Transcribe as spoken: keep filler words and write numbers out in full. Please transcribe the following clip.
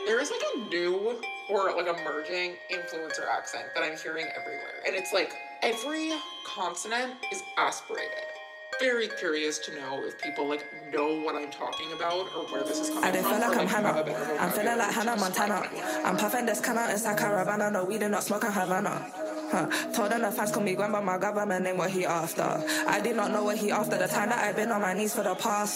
There is like a new or like emerging influencer accent that I'm hearing everywhere. And it's like every consonant is aspirated. Very curious to know if people like know what I'm talking about or where this is coming I did from. feel like or, I'm like, have a Hannah. better I'm feeling like vocabulary to Hannah describe Montana. what I'm hearing. I'm puffing this canna inside Caravana. No, we do not smoke in Havana. Huh. Told them the fans call me grandma, my government name what he after. I did not know what he after. The time that I've been on my knees for the past